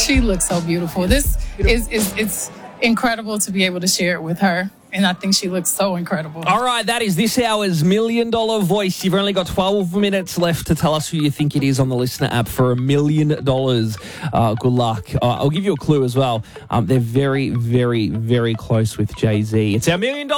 She looks so beautiful. This is it's incredible to be able to share it with her. And I think she looks so incredible. All right, that is this hour's $1 million voice. You've only got 12 minutes left to tell us who you think it is on the listener app for $1 million. Good luck. I'll give you a clue as well. They're very, very, very close with Jay-Z. It's our $1 million